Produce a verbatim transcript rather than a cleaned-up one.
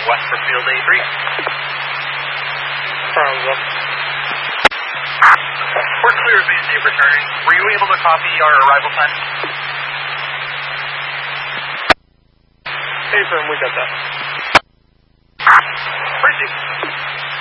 west for field A three. Sounds up. We're clear of base eight returning. Were you able to copy our arrival time? Hey, firm, we got that. Proceed.